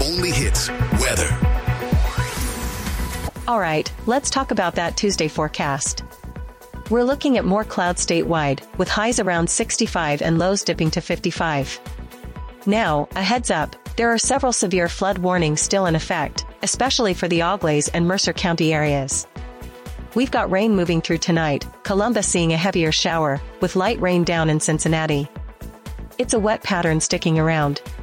only hits weather. All right, let's talk about that Tuesday forecast. We're looking at more clouds statewide, with highs around 65 and lows dipping to 55. Now, a heads up, there are several severe flood warnings still in effect, especially for the Auglaize and Mercer County areas. We've got rain moving through tonight, Columbus seeing a heavier shower, with light rain down in Cincinnati. It's a wet pattern sticking around,